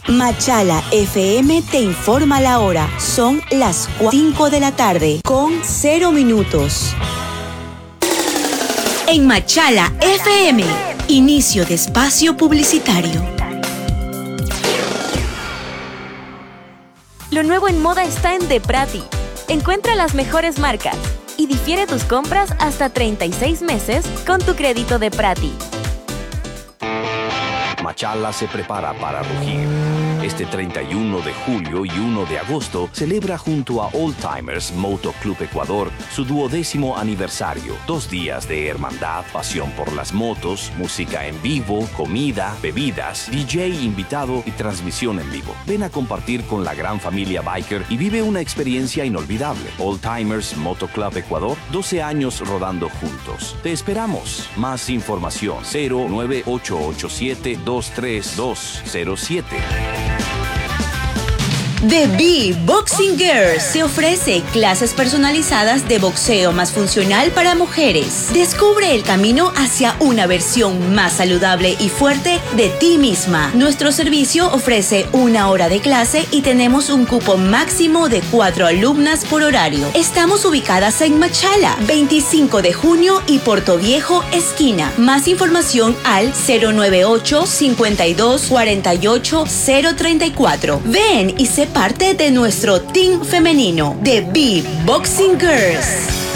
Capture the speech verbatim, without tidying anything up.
Machala F M te informa la hora. Son las cinco de la tarde con cero minutos. En Machala F M, inicio de espacio publicitario. Lo nuevo en moda está en De Prati. Encuentra las mejores marcas y difiere tus compras hasta treinta y seis meses con tu crédito De Prati. Machala se prepara para rugir. Este treinta y uno de julio y uno de agosto celebra junto a Old Timers Moto Club Ecuador su duodécimo aniversario. Dos días de hermandad, pasión por las motos, música en vivo, comida, bebidas, D J invitado y transmisión en vivo. Ven a compartir con la gran familia biker y vive una experiencia inolvidable. Old Timers Moto Club Ecuador, doce años rodando juntos. Te esperamos. Más información cero nueve ocho ocho siete dos tres dos cero siete. The Bee Boxing Girls te ofrece clases personalizadas de boxeo más funcional para mujeres. Descubre el camino hacia una versión más saludable y fuerte de ti misma. Nuestro servicio ofrece una hora de clase y tenemos un cupo máximo de cuatro alumnas por horario. Estamos ubicadas en Machala, veinticinco de junio y Portoviejo, esquina. Más información al cero nueve ocho cincuenta y dos cuarenta y ocho cero treinta y cuatro. Ven y sé parte de nuestro team femenino, The Bee Boxing Girls.